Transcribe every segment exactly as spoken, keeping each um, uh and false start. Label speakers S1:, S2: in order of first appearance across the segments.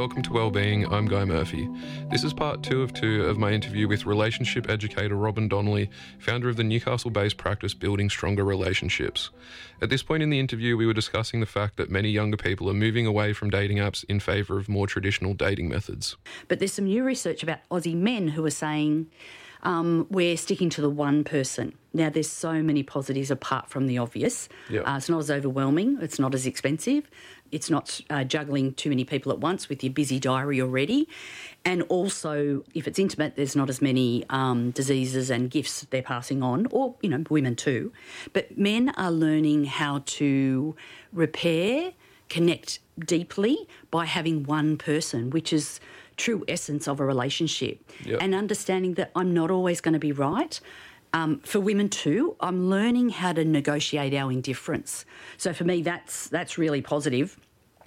S1: welcome to Wellbeing. I'm Guy Murphy. This is part two of two of my interview with relationship educator Robin Donnelly, founder of the Newcastle-based practice Building Stronger Relationships. At this point in the interview, we were discussing the fact that many younger people are moving away from dating apps in favour of more traditional dating methods.
S2: But there's some new research about Aussie men who are saying um, we're sticking to the one person. Now, there's so many positives apart from the obvious.
S1: Yep.
S2: Uh, it's not as overwhelming. It's not as expensive. It's not uh, juggling too many people at once with your busy diary already. And also, if it's intimate, there's not as many um, diseases and gifts they're passing on, or, you know, women too. But men are learning how to repair, connect deeply by having one person, which is true essence of a relationship.
S1: Yep.
S2: And understanding that I'm not always going to be right. Um, for women too, I'm learning how to negotiate our indifference. So for me, that's that's really positive.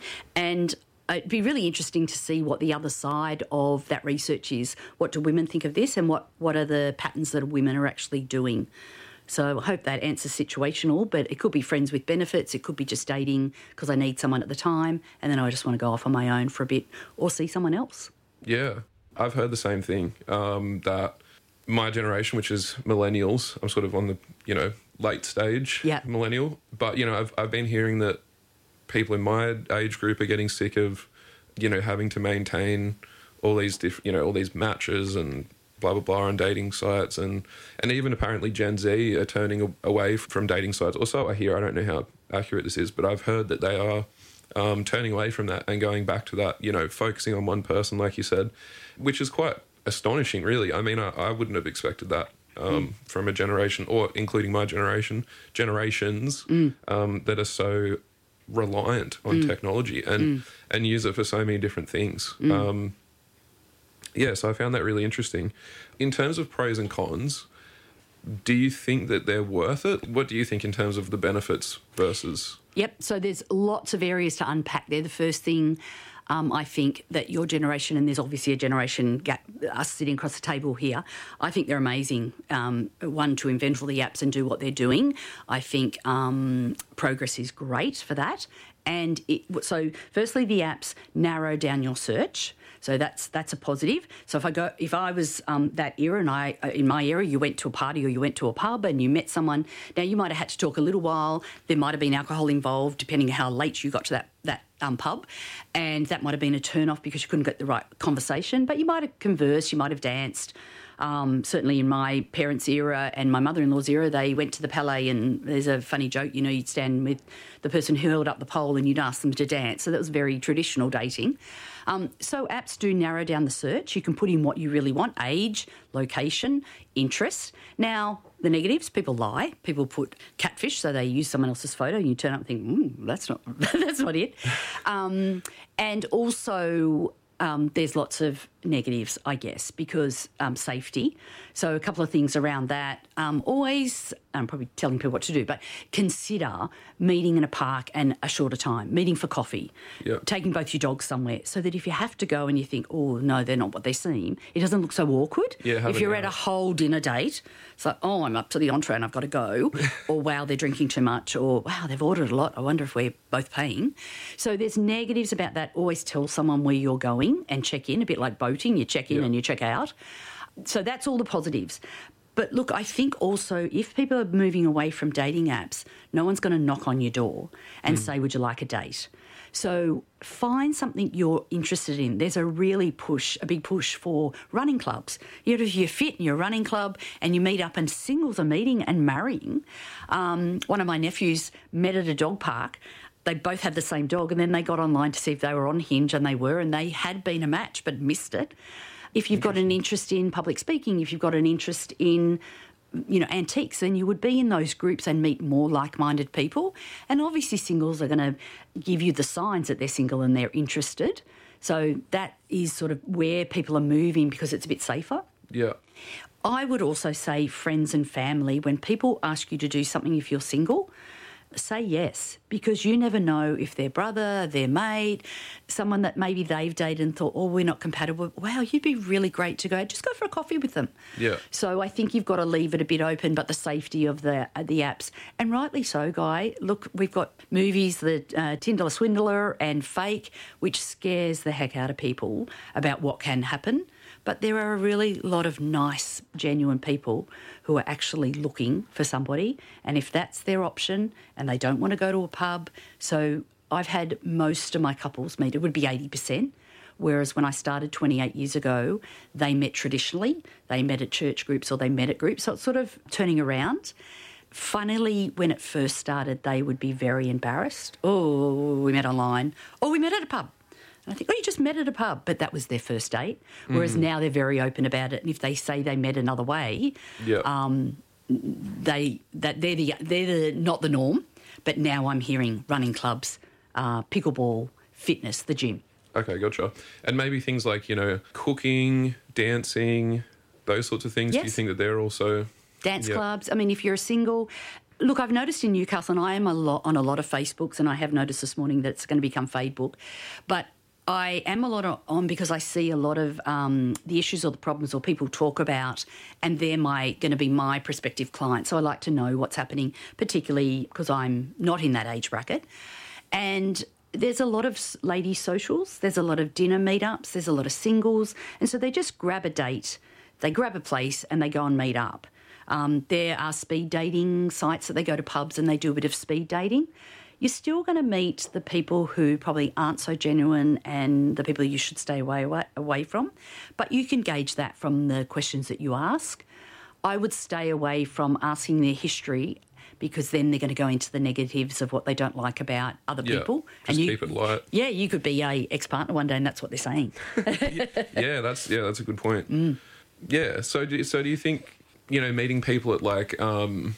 S2: And it'd be really interesting to see what the other side of that research is. What do women think of this, and what, what are the patterns that women are actually doing? So I hope that answers situational, but it could be friends with benefits. It could be just dating because I need someone at the time and then I just want to go off on my own for a bit or see someone else.
S1: Yeah, I've heard the same thing, um, that my generation, which is millennials, I'm sort of on the, you know, late stage
S2: yeah.
S1: millennial, but, you know, I've I've been hearing that people in my age group are getting sick of, you know, having to maintain all these different, you know, all these matches and blah, blah, blah on dating sites. And, and even apparently Gen Z are turning away from dating sites. Also, I hear, I don't know how accurate this is, but I've heard that they are um, turning away from that and going back to that, you know, focusing on one person, like you said, which is quite astonishing, really. I mean, I, I wouldn't have expected that um, mm. from a generation, or including my generation, generations mm. um, that are so reliant on mm. technology and, mm. and use it for so many different things. Mm. Um, yeah, so I found that really interesting. In terms of pros and cons, do you think that they're worth it? What do you think in terms of the benefits versus...
S2: Yep, so there's lots of areas to unpack there. The first thing, um, I think that your generation, and there's obviously a generation gap, us sitting across the table here, I think they're amazing. Um, one, to invent all the apps and do what they're doing. I think um, progress is great for that. And it, so firstly, the apps narrow down your search. So that's that's a positive. So if I go, if I was um, that era, and I in my era, you went to a party or you went to a pub and you met someone. Now you might have had to talk a little while. There might have been alcohol involved, depending on how late you got to that that um, pub, and that might have been a turn off because you couldn't get the right conversation. But you might have conversed, you might have danced. Um, certainly in my parents' era and my mother-in-law's era, they went to the Palais, and there's a funny joke, you know, you'd stand with the person who held up the pole and you'd ask them to dance. So that was very traditional dating. Um, so apps do narrow down the search. You can put in what you really want: age, location, interest. Now, the negatives, people lie. People put catfish, so they use someone else's photo and you turn up and think, mm, that's not that's not it. Um, and also... Um, there's lots of negatives, I guess, because um, safety. So a couple of things around that. Um, always, I'm probably telling people what to do, but consider meeting in a park and a shorter time, meeting for coffee,
S1: yep.
S2: taking both your dogs somewhere, so that if you have to go and you think, oh, no, they're not what they seem, it doesn't look so awkward.
S1: Yeah,
S2: if you're at a whole dinner date, it's like, oh, I'm up to the entree and I've got to go, or wow, they're drinking too much, or wow, they've ordered a lot, I wonder if we're both paying. So there's negatives about that. Always tell someone where you're going and check in, a bit like boating, you check in
S1: yep.
S2: and you check out. So that's all the positives. But look, I think also if people are moving away from dating apps, no one's going to knock on your door and mm. say, would you like a date? So find something you're interested in. There's a really push, a big push for running clubs. You know, if you're fit in your running club and you meet up, and singles are meeting and marrying. Um, one of my nephews met at a dog park. They both had the same dog, and then they got online to see if they were on Hinge, and they were, and they had been a match but missed it. If you've got an interest in public speaking, if you've got an interest in, you know, antiques, then you would be in those groups and meet more like-minded people. And obviously singles are going to give you the signs that they're single and they're interested. So that is sort of where people are moving because it's a bit safer.
S1: Yeah.
S2: I would also say friends and family, when people ask you to do something if you're single, say yes, because you never know if their brother, their mate, someone that maybe they've dated and thought, oh, we're not compatible. Wow, you'd be really great to go. Just go for a coffee with them.
S1: Yeah.
S2: So I think you've got to leave it a bit open, but the safety of the the apps, and rightly so, Guy. Look, we've got movies, the uh, Tinder Swindler and Fake, which scares the heck out of people about what can happen. But there are a really lot of nice, genuine people who are actually looking for somebody. And if that's their option and they don't want to go to a pub, so I've had most of my couples meet, it would be eighty percent. Whereas when I started twenty-eight years ago, they met traditionally. They met at church groups or they met at groups. So it's sort of turning around. Funnily, when it first started, they would be very embarrassed. Oh, we met online. Oh, we met at a pub. And I think, oh, you just met at a pub, but that was their first date. Whereas mm. now they're very open about it, and if they say they met another way,
S1: yeah.
S2: um, they that they're the they're the, not the norm. But now I'm hearing running clubs, uh, pickleball, fitness, the gym.
S1: Okay, gotcha. And maybe things like, you know, cooking, dancing, those sorts of things.
S2: Yes.
S1: Do you think that they're also
S2: dance
S1: yeah.
S2: clubs? I mean, if you're a single. Look, I've noticed in Newcastle, and I am a lot on a lot of Facebooks, and I have noticed this morning that it's going to become Fadebook, but I am a lot on because I see a lot of um, the issues or the problems or people talk about, and they're my going to be my prospective clients. So I like to know what's happening, particularly because I'm not in that age bracket. And there's a lot of lady socials, there's a lot of dinner meetups, there's a lot of singles, and so they just grab a date, they grab a place, and they go and meet up. Um, there are speed dating sites that they go to pubs and they do a bit of speed dating. You're still going to meet the people who probably aren't so genuine and the people you should stay away, away away from, but you can gauge that from the questions that you ask. I would stay away from asking their history because then they're going to go into the negatives of what they don't like about other
S1: yeah,
S2: people.
S1: Just
S2: and you,
S1: keep it light.
S2: Yeah, you could be a ex-partner one day and that's what they're saying.
S1: yeah, that's yeah, that's a good point.
S2: Mm.
S1: Yeah, so do, so do you think, you know, meeting people at like um,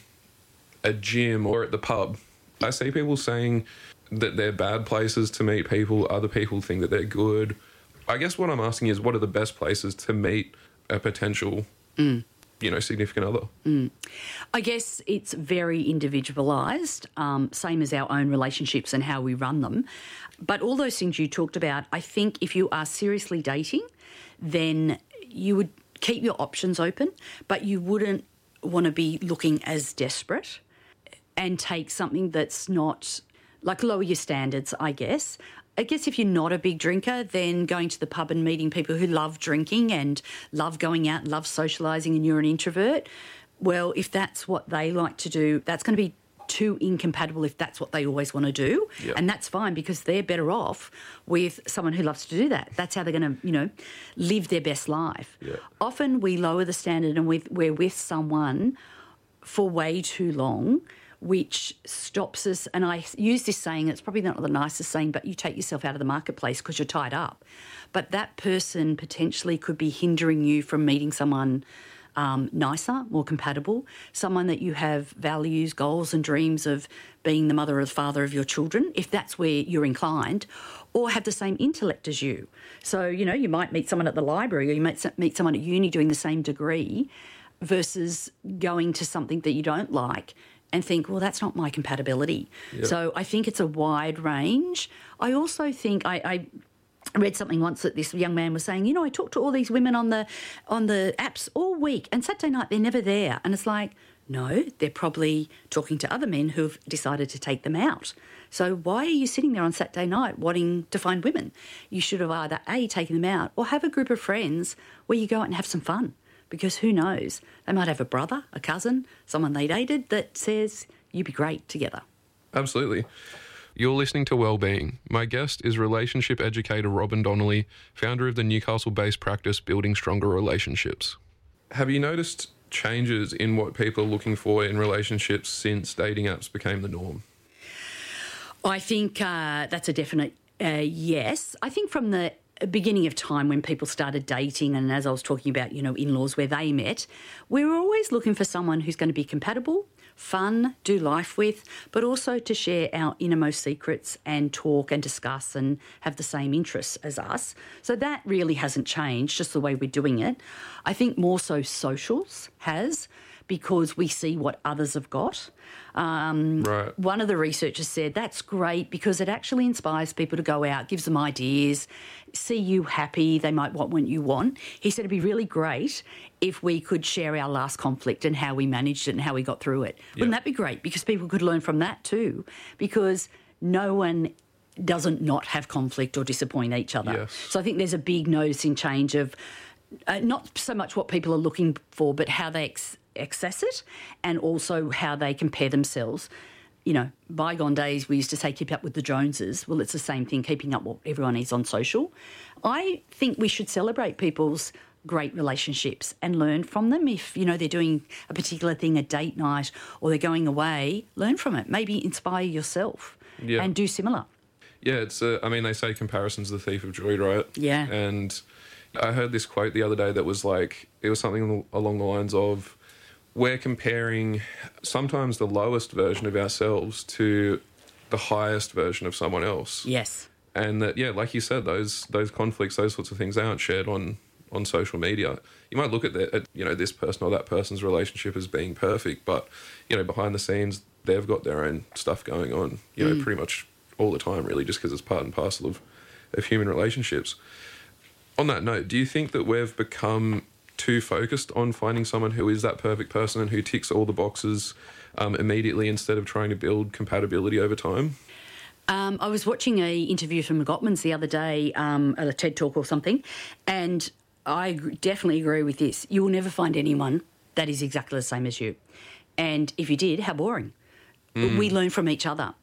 S1: a gym or at the pub, I see people saying that they're bad places to meet people. Other people think that they're good. I guess what I'm asking is, what are the best places to meet a potential, mm. you know, significant other?
S2: Mm. I guess it's very individualised, um, same as our own relationships and how we run them. But all those things you talked about, I think if you are seriously dating, then you would keep your options open, but you wouldn't want to be looking as desperate and take something that's not, like lower your standards, I guess. I guess if you're not a big drinker, then going to the pub and meeting people who love drinking and love going out and love socialising and you're an introvert, well, if that's what they like to do, that's going to be too incompatible if that's what they always want to do.
S1: Yep.
S2: And that's fine because they're better off with someone who loves to do that. That's how they're going to, you know, live their best life.
S1: Yep.
S2: Often we lower the standard and we're, we're with someone for way too long, which stops us. And I use this saying, it's probably not the nicest saying, but you take yourself out of the marketplace because you're tied up. But that person potentially could be hindering you from meeting someone Um, nicer, more compatible, someone that you have values, goals and dreams of being the mother or the father of your children, if that's where you're inclined, or have the same intellect as you. So, you know, you might meet someone at the library or you might meet someone at uni doing the same degree versus going to something that you don't like and think, well, that's not my compatibility.
S1: Yep.
S2: So I think it's a wide range. I also think I... I I read something once that this young man was saying, you know, I talk to all these women on the on the apps all week and Saturday night they're never there. And it's like, no, they're probably talking to other men who've decided to take them out. So why are you sitting there on Saturday night wanting to find women? You should have either A, taken them out or have a group of friends where you go out and have some fun, because who knows? They might have a brother, a cousin, someone they dated that says you'd be great together.
S1: Absolutely. You're listening to Wellbeing. My guest is relationship educator Robyn Donnelly, founder of the Newcastle-based practice Building Stronger Relationships. Have you noticed changes in what people are looking for in relationships since dating apps became the norm?
S2: I think uh, that's a definite uh, yes. I think from the beginning of time when people started dating, and as I was talking about, you know, in-laws where they met, we were always looking for someone who's going to be compatible, fun, do life with, but also to share our innermost secrets and talk and discuss and have the same interests as us. So that really hasn't changed, just the way we're doing it. I think more so socials has, because we see what others have got. Um,
S1: right.
S2: One of the researchers said that's great because it actually inspires people to go out, gives them ideas, see you happy, they might want what you want. He said it'd be really great if we could share our last conflict and how we managed it and how we got through it. Wouldn't that be great? Because people could learn from that too, because no one doesn't not have conflict or disappoint each other.
S1: Yes.
S2: So I think there's a big noticing change of uh, not so much what people are looking for, but how they ex- access it and also how they compare themselves. You know, bygone days we used to say keep up with the Joneses. Well, it's the same thing, keeping up what everyone is on social. I think we should celebrate people's great relationships and learn from them. If, you know, they're doing a particular thing, a date night, or they're going away, learn from it. Maybe inspire yourself
S1: Yeah.
S2: and do similar.
S1: Yeah, it's. Uh, I mean, they say comparison's the thief of joy, right?
S2: Yeah.
S1: And I heard this quote the other day that was like, it was something along the lines of, we're comparing sometimes the lowest version of ourselves to the highest version of someone else.
S2: Yes.
S1: And that, yeah, like you said, those those conflicts, those sorts of things, they aren't shared on, on social media. You might look at, the, at, you know, this person or that person's relationship as being perfect, but, you know, behind the scenes, they've got their own stuff going on, you know, mm. pretty much all the time, really, just because it's part and parcel of, of human relationships. On that note, do you think that we've become too focused on finding someone who is that perfect person and who ticks all the boxes um, immediately instead of trying to build compatibility over time?
S2: Um, I was watching a interview from the Gottmans the other day, um, at a TED Talk or something, and I definitely agree with this. You will never find anyone that is exactly the same as you. And if you did, how boring. Mm. We learn from each other.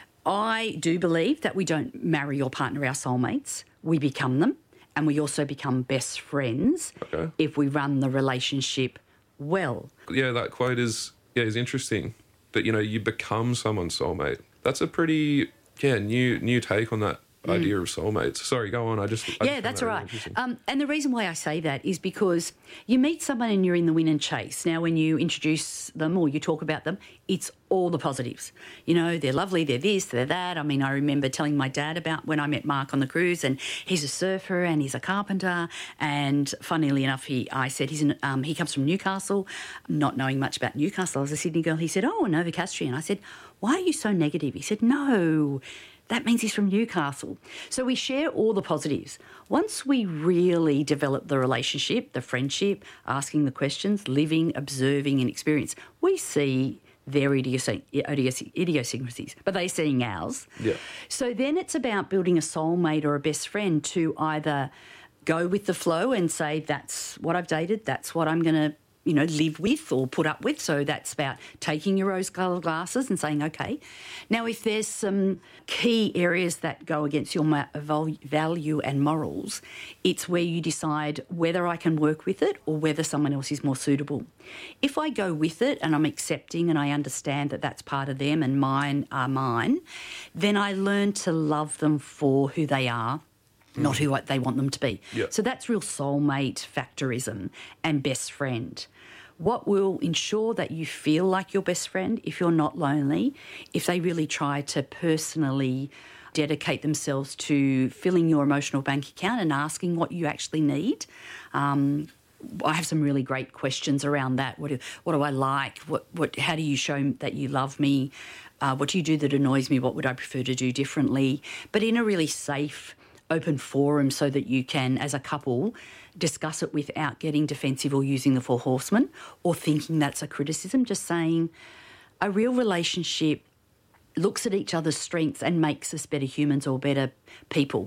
S2: I do believe that we don't marry or partner our soulmates. We become them, and we also become best friends
S1: okay.
S2: if we run the relationship well.
S1: Yeah, that quote is yeah is interesting. That, you know, you become someone's soulmate. That's a pretty yeah new new take on that mm. idea of soulmates. Sorry, go on. I just I
S2: yeah,
S1: just
S2: that's
S1: that
S2: all
S1: really
S2: right. Um, and the reason why I say that is because you meet someone and you're in the win and chase. Now, when you introduce them or you talk about them, it's all the positives. You know, they're lovely, they're this, they're that. I mean, I remember telling my dad about when I met Mark on the cruise, and he's a surfer and he's a carpenter. And funnily enough, he I said he's in, um, he comes from Newcastle. Not knowing much about Newcastle, I was a Sydney girl. He said, "Oh, Novocastrian." I said, "Why are you so negative?" He said, "No, that means he's from Newcastle." So we share all the positives. Once we really develop the relationship, the friendship, asking the questions, living, observing and experience, we see their idiocy- idiocy- idiosyncrasies, but they're seeing ours.
S1: Yeah.
S2: So then it's about building a soulmate or a best friend to either go with the flow and say, that's what I've dated, that's what I'm going to, you know, live with or put up with. So that's about taking your rose-coloured glasses and saying, okay. Now, if there's some key areas that go against your ma- value and morals, it's where you decide whether I can work with it or whether someone else is more suitable. If I go with it and I'm accepting and I understand that that's part of them and mine are mine, then I learn to love them for who they are, not who they want them to be.
S1: Yeah.
S2: So that's real soulmate factorism and best friend. What will ensure that you feel like your best friend if you're not lonely, if they really try to personally dedicate themselves to filling your emotional bank account and asking what you actually need. Um, I have some really great questions around that. What do, what do I like? What, what, how do you show that you love me? Uh, what do you do that annoys me? What would I prefer to do differently? But in a really safe, open forum so that you can, as a couple, discuss it without getting defensive or using the four horsemen or thinking that's a criticism. Just saying a real relationship looks at each other's strengths and makes us better humans or better people.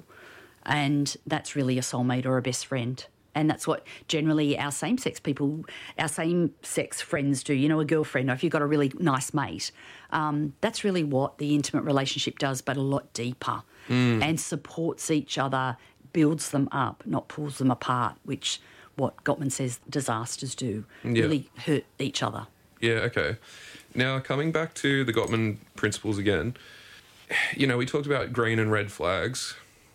S2: And that's really a soulmate or a best friend. And that's what generally our same-sex people, our same-sex friends do. You know, a girlfriend, or if you've got a really nice mate, um, that's really what the intimate relationship does, but a lot deeper, mm. and supports each other, builds them up, not pulls them apart, which what Gottman says disasters do,
S1: yeah.
S2: really hurt each other.
S1: Yeah, okay. Now, coming back to the Gottman principles again, you know, we talked about green and red flags.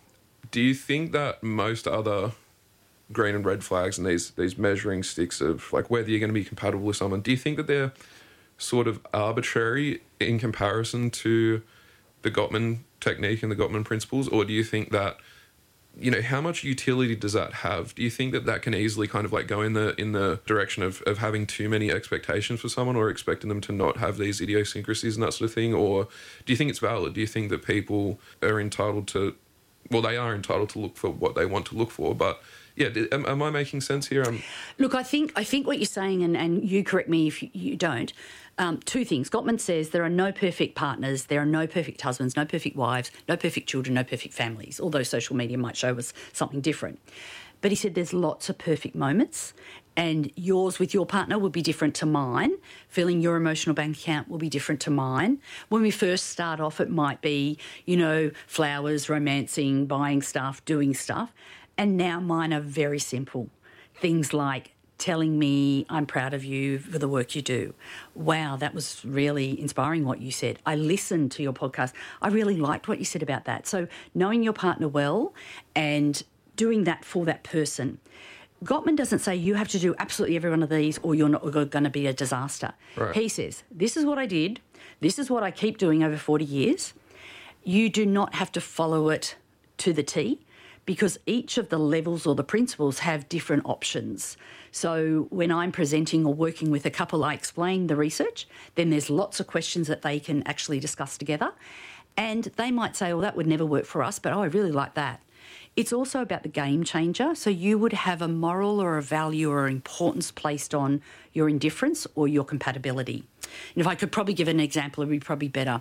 S1: Do you think that most other green and red flags and these these measuring sticks of like whether you're going to be compatible with someone, do you think that they're sort of arbitrary in comparison to the Gottman technique and the Gottman principles, or do you think that you know, how much utility does that have? Do you think that that can easily kind of like go in the in the direction of, of having too many expectations for someone, or expecting them to not have these idiosyncrasies and that sort of thing? Or do you think it's valid? Do you think that people are entitled to, well, they are entitled to look for what they want to look for, but yeah, am, am I making sense here? Um,
S2: Look, I think I think what you're saying, and, and you correct me if you, you don't, um, two things. Gottman says there are no perfect partners, there are no perfect husbands, no perfect wives, no perfect children, no perfect families, although social media might show us something different. But he said there's lots of perfect moments, and yours with your partner will be different to mine. Filling your emotional bank account will be different to mine. When we first start off, it might be, you know, flowers, romancing, buying stuff, doing stuff. And now mine are very simple. Things like telling me I'm proud of you for the work you do. Wow, that was really inspiring what you said. I listened to your podcast. I really liked what you said about that. So knowing your partner well and doing that for that person. Gottman doesn't say you have to do absolutely every one of these or you're not going to be a disaster.
S1: Right.
S2: He says, this is what I did. This is what I keep doing over forty years. You do not have to follow it to the T, because each of the levels or the principles have different options. So when I'm presenting or working with a couple, I explain the research, then there's lots of questions that they can actually discuss together. And they might say, well, that would never work for us, but oh, I really like that. It's also about the game changer. So you would have a moral or a value or importance placed on your indifference or your compatibility. And if I could probably give an example, it would be probably better.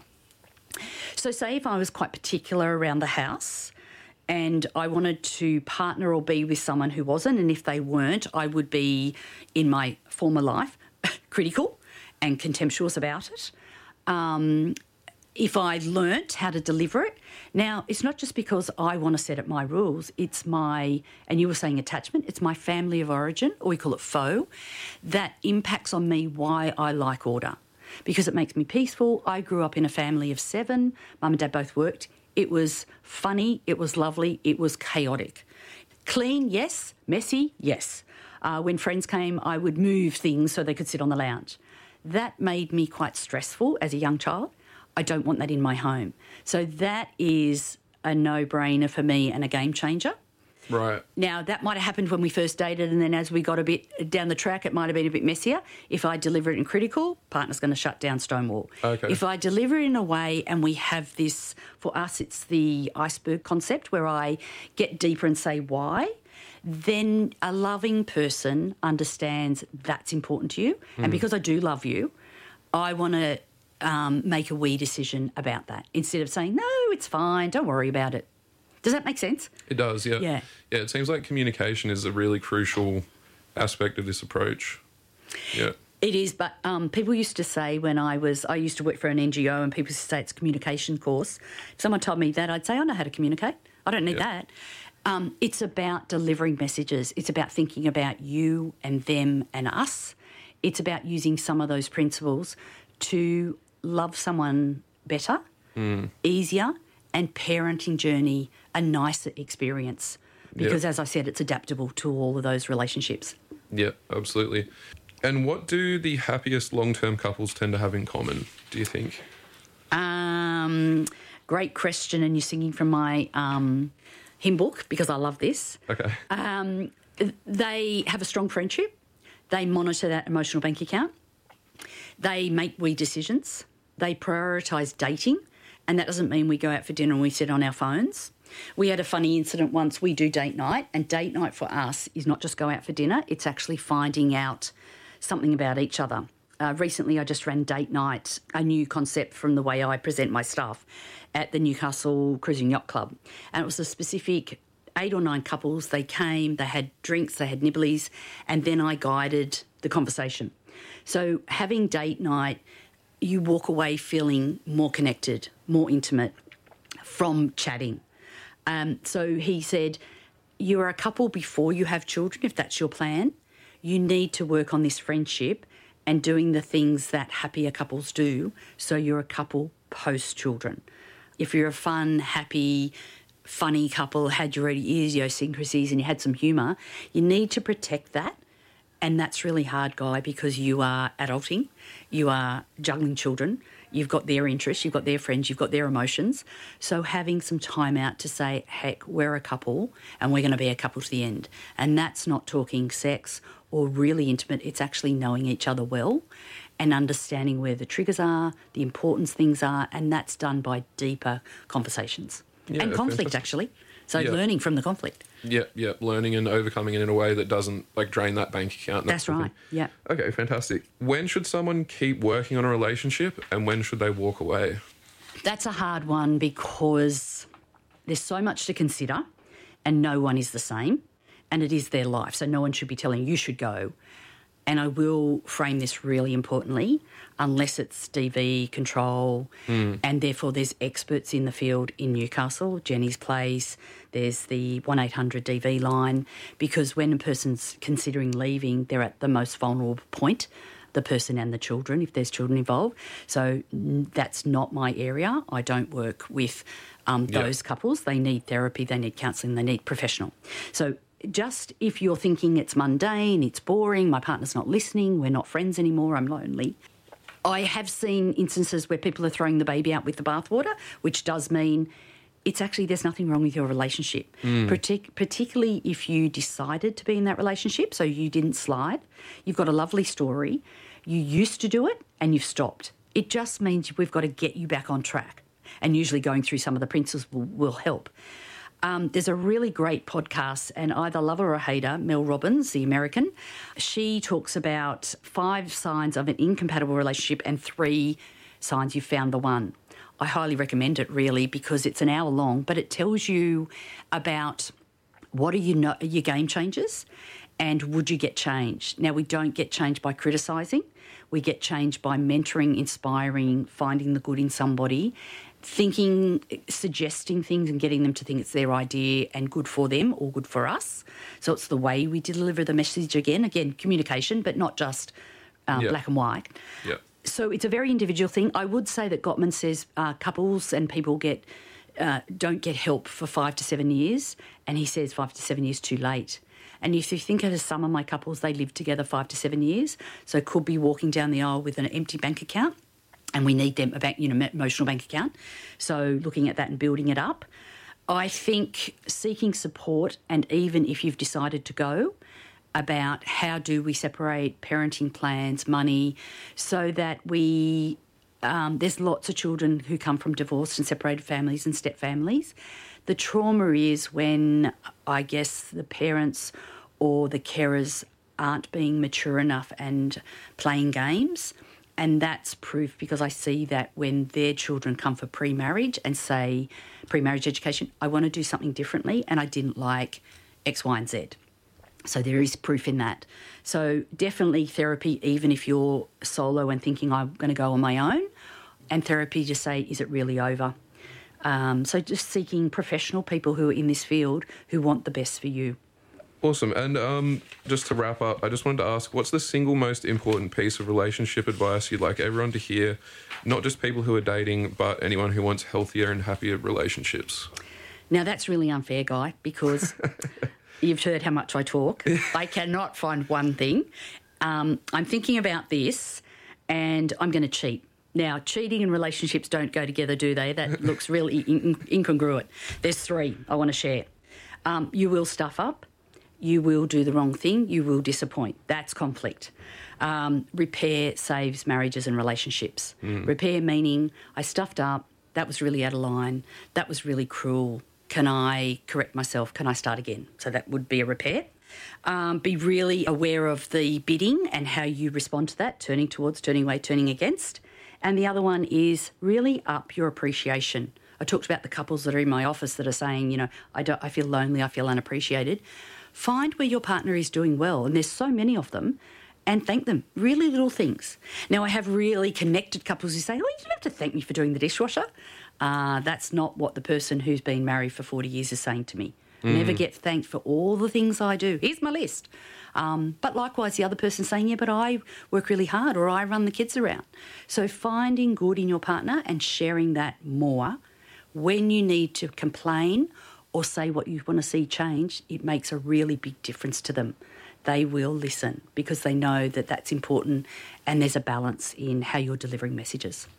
S2: So say if I was quite particular around the house, and I wanted to partner or be with someone who wasn't, and if they weren't, I would be, in my former life, critical and contemptuous about it. Um, if I learnt how to deliver it, now it's not just because I want to set up my rules, it's my, and you were saying attachment, it's my family of origin, or we call it foe, that impacts on me why I like order. Because it makes me peaceful. I grew up in a family of seven. Mum and Dad both worked. It was funny, it was lovely, it was chaotic. Clean, yes. Messy, yes. Uh, when friends came, I would move things so they could sit on the lounge. That made me quite stressful as a young child. I don't want that in my home. So that is a no-brainer for me and a game changer.
S1: Right.
S2: Now, that might have happened when we first dated, and then as we got a bit down the track, it might have been a bit messier. If I deliver it in critical, partner's going to shut down Stonewall.
S1: Okay.
S2: If I deliver it in a way, and we have this, for us, it's the iceberg concept, where I get deeper and say why, then a loving person understands that's important to you. Mm. And because I do love you, I want to um, make a we decision about that instead of saying, no, it's fine, don't worry about it. Does that make sense?
S1: It does, yeah.
S2: Yeah.
S1: Yeah, it seems like communication is a really crucial aspect of this approach. Yeah.
S2: It is, but um, people used to say when I was, I used to work for an N G O, and people used to say it's a communication course. If someone told me that, I'd say, I know how to communicate. I don't need
S1: yeah.
S2: that. Um, it's about delivering messages. It's about thinking about you and them and us. It's about using some of those principles to love someone better, mm. easier, and parenting journey a nicer experience. Because, yep. as I said, it's adaptable to all of those relationships.
S1: Yeah, absolutely. And what do the happiest long-term couples tend to have in common, do you think?
S2: Um, great question, and you're singing from my um, hymn book, because I love this.
S1: Okay.
S2: Um, they have a strong friendship. They monitor that emotional bank account. They make we decisions. They prioritise dating. And that doesn't mean we go out for dinner and we sit on our phones. We had a funny incident once. We do date night, and date night for us is not just go out for dinner. It's actually finding out something about each other. Uh, recently, I just ran date night, a new concept from the way I present my stuff at the Newcastle Cruising Yacht Club. And it was a specific eight or nine couples. They came, they had drinks, they had nibblies, and then I guided the conversation. So having date night, you walk away feeling more connected, more intimate from chatting. Um, so he said, you're a couple before you have children, if that's your plan. You need to work on this friendship and doing the things that happier couples do, so you're a couple post-children. If you're a fun, happy, funny couple, had your idiosyncrasies and you had some humour, you need to protect that. And that's really hard, Guy, because you are adulting, you are juggling children, You've got their interests, you've got their friends, you've got their emotions. So having some time out to say, heck, we're a couple and we're going to be a couple to the end. And that's not talking sex or really intimate. It's actually knowing each other well and understanding where the triggers are, the important things are, and that's done by deeper conversations.
S1: Yeah,
S2: and conflict,
S1: fantastic.
S2: actually. So
S1: Yeah.
S2: learning from the conflict.
S1: Yeah, yeah, learning and overcoming it in a way that doesn't like drain that bank account. and that
S2: That's
S1: sort of
S2: right,
S1: thing.
S2: yeah.
S1: Okay, fantastic. When should someone keep working on a relationship and when should they walk away?
S2: That's a hard one because there's so much to consider and no one is the same and it is their life. So no one should be telling you should go. And I will frame this really importantly, unless it's D V control, mm. and therefore there's experts in the field in Newcastle, Jenny's Place, there's the one eight hundred D V line, because when a person's considering leaving, they're at the most vulnerable point, the person and the children, if there's children involved. So that's not my area. I don't work with um, those yeah. couples. They need therapy, they need counselling, they need professional. So just if you're thinking it's mundane, it's boring, my partner's not listening, we're not friends anymore, I'm lonely. I have seen instances where people are throwing the baby out with the bathwater, which does mean it's actually there's nothing wrong with your relationship, mm. Partic- particularly if you decided to be in that relationship, so you didn't slide. You've got a lovely story. You used to do it and you've stopped. It just means we've got to get you back on track, and usually going through some of the principles will, will help. Um, there's a really great podcast, and either love her or hate her, Mel Robbins, the American. She talks about five signs of an incompatible relationship and three signs you've found the one. I highly recommend it, really, because it's an hour long, but it tells you about what are you no- your game changers and would you get changed. Now, we don't get changed by criticising. We get changed by mentoring, inspiring, finding the good in somebody, thinking, suggesting things and getting them to think it's their idea and good for them or good for us. So it's the way we deliver the message again. Again, communication, but not just um,
S1: yeah.
S2: black and white.
S1: Yeah.
S2: So it's a very individual thing. I would say that Gottman says uh, couples and people get uh, don't get help for five to seven years, and he says five to seven years too late. And if you think of some of my couples, they lived together five to seven years, so could be walking down the aisle with an empty bank account. And we need them a bank, you know, emotional bank account. So looking at that and building it up. I think seeking support, and even if you've decided to go, about how do we separate parenting plans, money, so that we, um, there's lots of children who come from divorced and separated families and step families. The trauma is when, I guess, the parents or the carers aren't being mature enough and playing games. And that's proof, because I see that when their children come for pre-marriage and say, pre-marriage education, I want to do something differently and I didn't like X, Y and Z. So there is proof in that. So definitely therapy, even if you're solo and thinking I'm going to go on my own, and therapy to say, is it really over? Um, so just seeking professional people who are in this field who want the best for you.
S1: Awesome. And um, just to wrap up, I just wanted to ask, what's the single most important piece of relationship advice you'd like everyone to hear, not just people who are dating, but anyone who wants healthier and happier relationships?
S2: Now, that's really unfair, Guy, because you've heard how much I talk. I cannot find one thing. Um, I'm thinking about this and I'm going to cheat. Now, cheating and relationships don't go together, do they? That looks really in- incongruent. There's three I want to share. Um, you will stuff up. You will do the wrong thing. You will disappoint. That's conflict. Um, repair saves marriages and relationships. Mm. Repair meaning I stuffed up. That was really out of line. That was really cruel. Can I correct myself? Can I start again? So that would be a repair. Um, be really aware of the bidding and how you respond to that, turning towards, turning away, turning against. And the other one is really up your appreciation. I talked about the couples that are in my office that are saying, you know, I, don't, I feel lonely, I feel unappreciated. Find where your partner is doing well, and there's so many of them, and thank them. Really little things. Now, I have really connected couples who say, oh, you don't have to thank me for doing the dishwasher. Uh, that's not what the person who's been married for forty years is saying to me. Mm. Never get thanked for all the things I do. Here's my list. Um, but likewise, the other person saying, yeah, but I work really hard, or I run the kids around. So finding good in your partner and sharing that more. When you need to complain or say what you want to see change, it makes a really big difference to them. They will listen because they know that that's important and there's a balance in how you're delivering messages.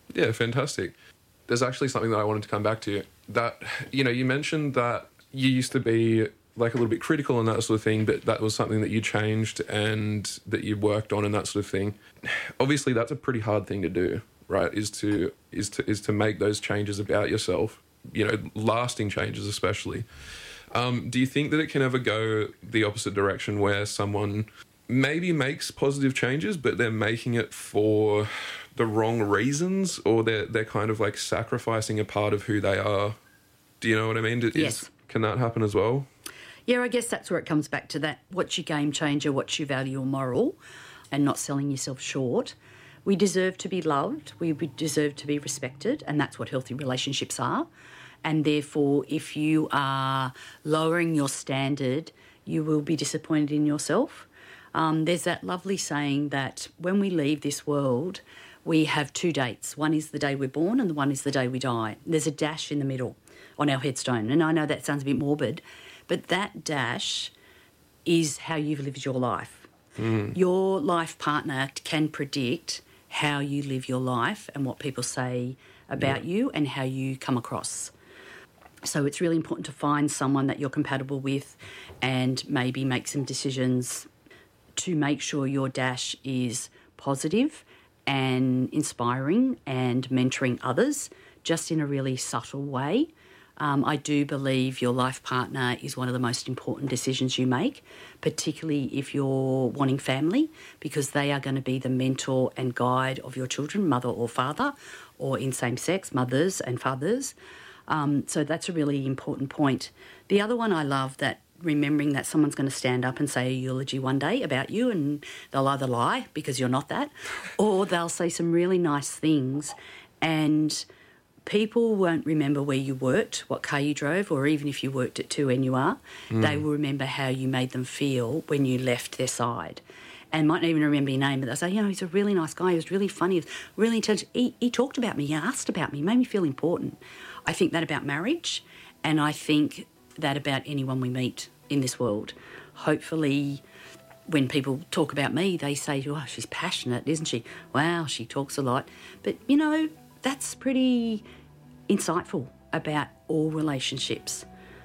S1: Yeah, fantastic. There's actually something that I wanted to come back to. That, you know, you mentioned that you used to be like a little bit critical and that sort of thing, but that was something that you changed and that you worked on and that sort of thing. Obviously, that's a pretty hard thing to do, right? Is to is to is to make those changes about yourself, you know, lasting changes especially. Um, do you think that it can ever go the opposite direction where someone maybe makes positive changes, but they're making it for the wrong reasons, or they're they're kind of like sacrificing a part of who they are? Do you know what I mean? Is,
S2: Yes.
S1: Can that happen as well?
S2: Yeah, I guess that's where it comes back to that. What's your game changer? What's your value or moral? And not selling yourself short. We deserve to be loved. We deserve to be respected. And that's what healthy relationships are. And therefore, if you are lowering your standard, you will be disappointed in yourself. Um, there's that lovely saying that when we leave this world, we have two dates. One is the day we're born and the one is the day we die. There's a dash in the middle on our headstone. And I know that sounds a bit morbid, but that dash is how you've lived your life. Mm. Your life partner can predict how you live your life and what people say about yeah. you and how you come across. So it's really important to find someone that you're compatible with and maybe make some decisions to make sure your dash is positive and inspiring and mentoring others, just in a really subtle way. Um, I do believe your life partner is one of the most important decisions you make, particularly if you're wanting family, because they are going to be the mentor and guide of your children, mother or father, or in same-sex, mothers and fathers. Um, so that's a really important point. The other one I love, that remembering that someone's going to stand up and say a eulogy one day about you, and they'll either lie because you're not that, or they'll say some really nice things, and people won't remember where you worked, what car you drove, or even if you worked at two N U R. Mm. They will remember how you made them feel when you left their side. And might not even remember your name, but they'll say, you know, he's a really nice guy, he was really funny, he was really intelligent. He, he talked about me, he asked about me, he made me feel important. I think that about marriage, and I think that about anyone we meet in this world. Hopefully, when people talk about me, they say, oh, she's passionate, isn't she? Wow, she talks a lot. But, you know, that's pretty insightful about all relationships.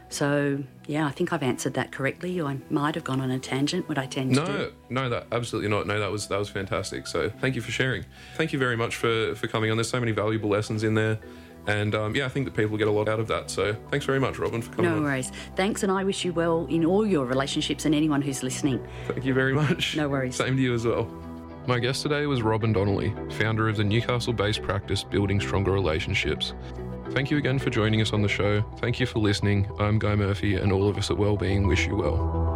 S2: So, yeah, I think I've answered that correctly. I might have gone on a tangent, what I tend
S1: no,
S2: to do.
S1: No, no, that absolutely not. No, that was that was fantastic. So thank you for sharing. Thank you very much for, for coming on. There's so many valuable lessons in there. And, um, yeah, I think that people get a lot out of that. So thanks very much, Robyn, for coming
S2: no
S1: on.
S2: No worries. Thanks, and I wish you well in all your relationships and anyone who's listening.
S1: Thank you very much.
S2: No worries.
S1: Same to you as well. My guest today was Robyn Donnelly, founder of the Newcastle-based practice Building Stronger Relationships. Thank you again for joining us on the show. Thank you for listening. I'm Guy Murphy, and all of us at Wellbeing wish you well.